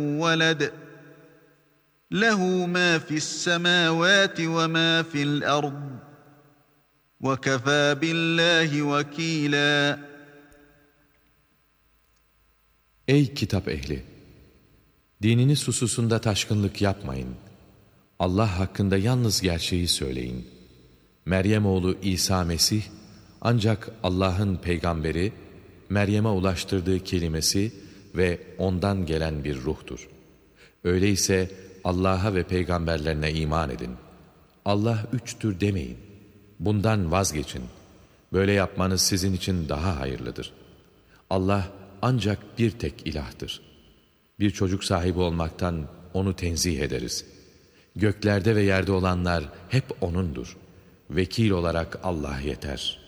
وَلَدٍ لَهُ مَا فِي السَّمَاوَاتِ وَمَا فِي الْأَرْضِ وَكَفَى بِاللّٰهِ وَكِيلًا. Ey kitap ehli! Dininiz hususunda taşkınlık yapmayın. Allah hakkında yalnız gerçeği söyleyin. Meryem oğlu İsa Mesih, ancak Allah'ın peygamberi, Meryem'e ulaştırdığı kelimesi ve ondan gelen bir ruhtur. Öyleyse Allah'a ve peygamberlerine iman edin. Allah üçtür demeyin. Bundan vazgeçin. Böyle yapmanız sizin için daha hayırlıdır. Allah ancak bir tek ilahtır. Bir çocuk sahibi olmaktan onu tenzih ederiz. Göklerde ve yerde olanlar hep O'nundur. Vekil olarak Allah yeter.